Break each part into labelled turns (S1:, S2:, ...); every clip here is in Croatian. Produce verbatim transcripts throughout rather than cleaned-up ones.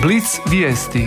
S1: Blic vijesti.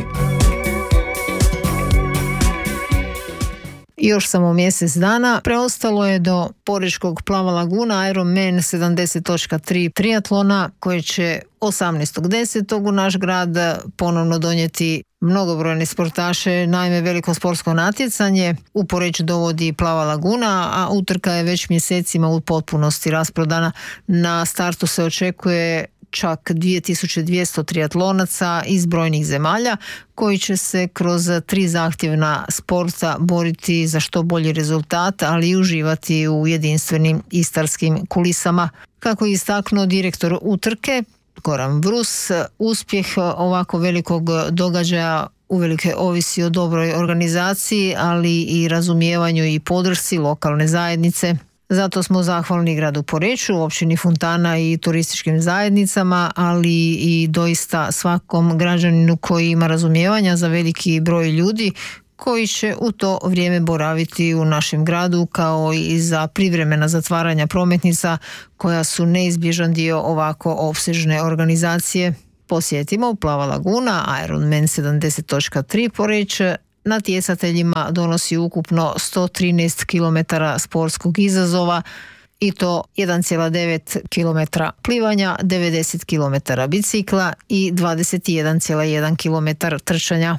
S2: Još samo mjesec dana preostalo je do porečkog Plava laguna Ironman sedamdeset točka tri triatlona koji će osamnaestog desetog u naš grad ponovno donijeti mnogobrojne sportaše. Naime, veliko sportsko natjecanje u Poreč dovodi Plava laguna, a utrka je već mjesecima u potpunosti rasprodana. Na startu se očekuje čak dvije tisuće dvjesto triatlonaca iz brojnih zemalja koji će se kroz tri zahtjevna sporta boriti za što bolji rezultat, ali i uživati u jedinstvenim istarskim kulisama. Kako je istaknuo direktor utrke Goran Brus, uspjeh ovako velikog događaja uvelike ovisi o dobroj organizaciji, ali i razumijevanju i podršci lokalne zajednice. Zato smo zahvalni gradu Poreču, općini Funtana i turističkim zajednicama, ali i doista svakom građaninu koji ima razumijevanja za veliki broj ljudi koji će u to vrijeme boraviti u našem gradu, kao i za privremena zatvaranja prometnica koja su neizbježan dio ovako opsežne organizacije. Posjetimo Plava laguna Ironman sedamdeset točka tri Poreč. Natjecateljima donosi ukupno sto trinaest kilometara sportskog izazova i to jedan zarez devet kilometra plivanja, devedeset kilometara bicikla i dvadeset jedan zarez jedan kilometar trčanja.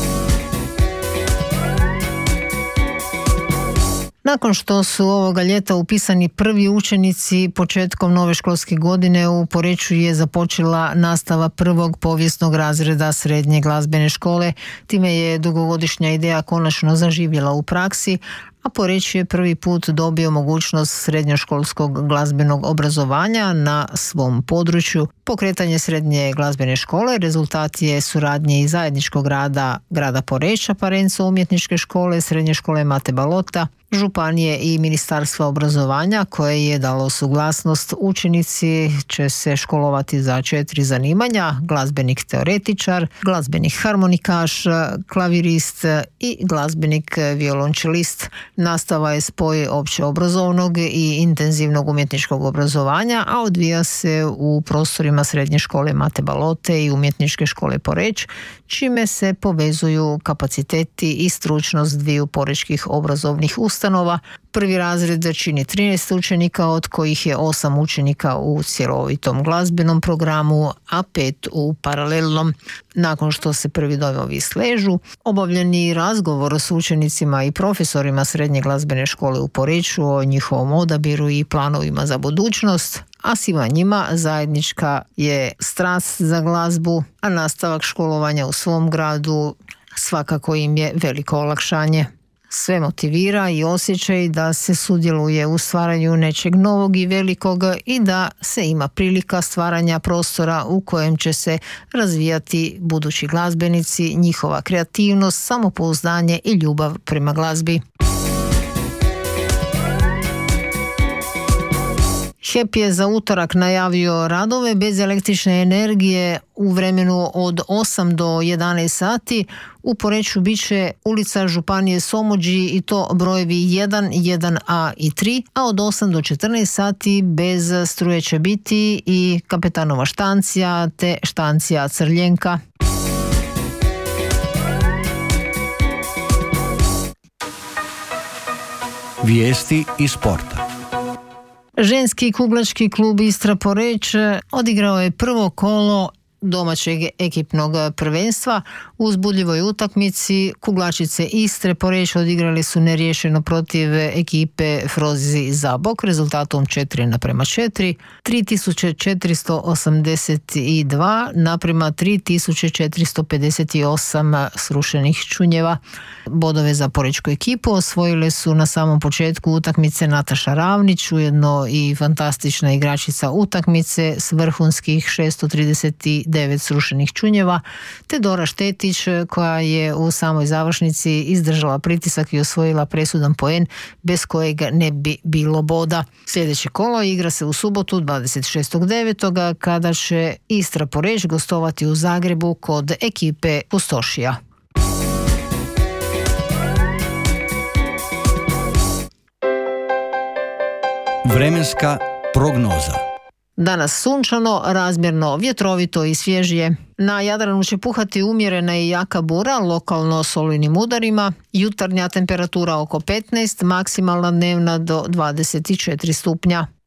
S2: Nakon što su ovoga ljeta upisani prvi učenici, početkom nove školske godine u Poreču je započela nastava prvog povijesnog razreda srednje glazbene škole. Time je dugogodišnja ideja konačno zaživjela u praksi, a Poreč je prvi put dobio mogućnost srednjoškolskog glazbenog obrazovanja na svom području. Pokretanje srednje glazbene škole rezultat je suradnje i zajedničkog rada grada Poreča, Parenco umjetničke škole, srednje škole Mate Balota, županije i Ministarstva obrazovanja koje je dalo suglasnost. Učenici će se školovati za četiri zanimanja: glazbenik teoretičar, glazbenik harmonikaš, klavirist i glazbenik violončelist. Nastava je spoj općeobrazovnog i intenzivnog umjetničkog obrazovanja, a odvija se u prostorima srednje škole Mate Balote i umjetničke škole Poreč, čime se povezuju kapaciteti i stručnost dviju porečkih obrazovnih ustanova. Prvi razred čini trinaest učenika, od kojih je osam učenika u cjelovitom glazbenom programu, a pet u paralelnom. Nakon što se prvi dojmovi sležu, obavljeni razgovor s učenicima i profesorima srednje glazbene škole u Poreču o njihovom odabiru i planovima za budućnost, a svima njima zajednička je strast za glazbu, a nastavak školovanja u svom gradu svakako im je veliko olakšanje. Sve motivira i osjećaj da se sudjeluje u stvaranju nečeg novog i velikog i da se ima prilika stvaranja prostora u kojem će se razvijati budući glazbenici, njihova kreativnost, samopouzdanje i ljubav prema glazbi. H E P je za utorak najavio radove bez električne energije u vremenu od osam do jedanaest sati. U Poreču bit će ulica Županije Somođi i to brojevi jedan, jedan a i tri, a od osam do četrnaest sati bez struje će biti i Kapetanova štancija te štancija Crljenka.
S3: Vijesti iz sporta.
S2: Ženski kuglački klub Istra Poreč odigrao je prvo kolo domaćeg ekipnog prvenstva. U uzbudljivoj utakmici kuglačice Istre Poreč odigrali su neriješeno protiv ekipe Frozi Zabok rezultatom četiri naprema četiri, tri tisuće četiristo osamdeset dva naprema tri tisuće četiristo pedeset osam srušenih čunjeva. Bodove za porečku ekipu osvojile su na samom početku utakmice Nataša Ravnić, ujedno i fantastična igračica utakmice s vrhunskih šesto trideset devet srušenih čunjeva, te Dora Štetić koja je u samoj završnici izdržala pritisak i osvojila presudan poen bez kojeg ne bi bilo boda. Sljedeće kolo igra se u subotu dvadeset šestog devetog kada će Istra Poreč gostovati u Zagrebu kod ekipe Pustošija.
S3: Vremenska prognoza.
S2: Danas sunčano, razmjerno vjetrovito i svježije. Na Jadranu će puhati umjerena i jaka bura, lokalno s olujnim udarima. Jutarnja temperatura oko petnaest, maksimalna dnevna do dvadeset četiri stupnja.